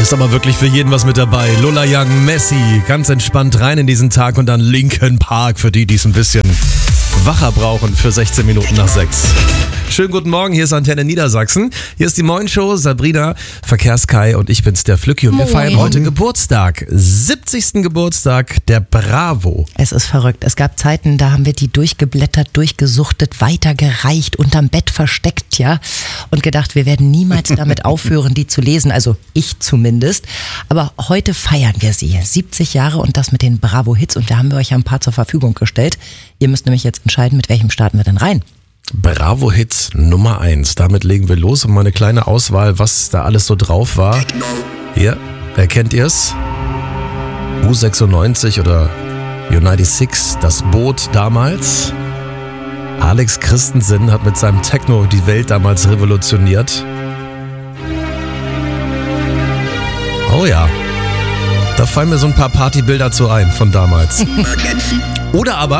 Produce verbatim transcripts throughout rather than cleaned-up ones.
ist aber wirklich für jeden was mit dabei. Lola Young, Messi, ganz entspannt rein in diesen Tag und dann Linkin Park für die, die es ein bisschen wacher brauchen für sechzehn Minuten nach sechs. Schönen guten Morgen, hier ist Antenne Niedersachsen. Hier ist die Moin-Show, Sabrina, Verkehrskai und ich bin's, der Flücki. Und wir feiern heute Geburtstag. siebzigsten Geburtstag der Bravo. Es ist verrückt. Es gab Zeiten, da haben wir die durchgeblättert, durchgesuchtet, weitergereicht, unterm Bett versteckt, ja. Und gedacht, wir werden niemals damit aufhören, die zu lesen. Also ich zumindest. Aber heute feiern wir sie. siebzig Jahre und das mit den Bravo-Hits. Und da haben wir euch ja ein paar zur Verfügung gestellt. Ihr müsst nämlich jetzt entscheiden, mit welchem starten wir denn rein. Bravo-Hits Nummer eins. Damit legen wir los und mal eine kleine Auswahl, was da alles so drauf war. Hier, erkennt ihr's? U sechsundneunzig oder United Six, das Boot damals. Alex Christensen hat mit seinem Techno die Welt damals revolutioniert. Oh ja, da fallen mir so ein paar Partybilder zu ein von damals. Oder aber...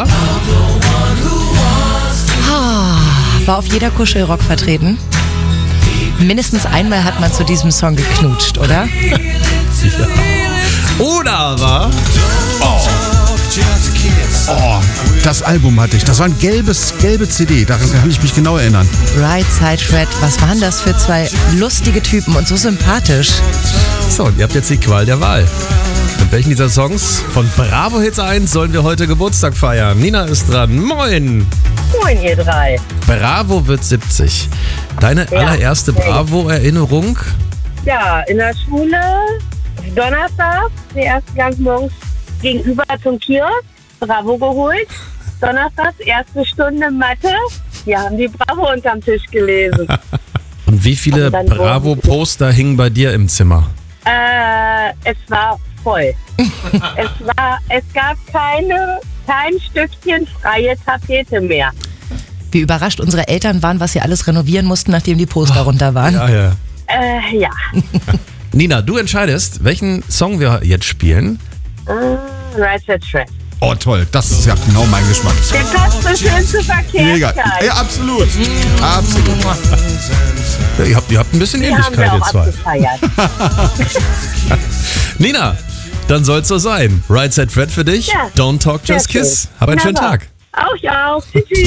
War auf jeder Kuschelrock vertreten. Mindestens einmal hat man zu diesem Song geknutscht, oder? Ja. Oder aber... Oh. Oh, das Album hatte ich. Das war ein gelbes, gelbe C D. Daran kann ich mich genau erinnern. Right Side Fred. Was waren das für zwei lustige Typen und so sympathisch? So, und ihr habt jetzt die Qual der Wahl. Mit welchen dieser Songs von Bravo Hits eins sollen wir heute Geburtstag feiern? Nina ist dran. Moin! Moin, ihr drei. Bravo wird siebzig. Deine Ja. allererste Bravo-Erinnerung? Ja, in der Schule, Donnerstag, der erste Gang morgens gegenüber zum Kiosk, Bravo geholt. Donnerstags, erste Stunde Mathe. Wir haben die Bravo unterm Tisch gelesen. Und wie viele Und dann Bravo-Poster hingen bei dir im Zimmer? äh, es war voll. es war, es gab keine, kein Stückchen freie Tapete mehr. Wie überrascht unsere Eltern waren, was sie alles renovieren mussten, nachdem die Poster runter waren. Ja, ja. Äh, ja. Nina, du entscheidest, welchen Song wir jetzt spielen. Äh, right Side Fred. Oh, toll. Das ist ja genau mein Geschmack. Der passt so schön zur Mega. Verkehrszeit. Ja, absolut. Absolut. Ja, ihr, habt, ihr habt ein bisschen Die haben wir Ähnlichkeit, ihr auch zwei. abgefeiert. Nina, dann soll's so sein. Right Side Fred für dich. Ja. Don't Talk, Sehr Just schön. Kiss. Hab einen schönen Wunderbar. Tag. Auch, ja, auch. Tschüss.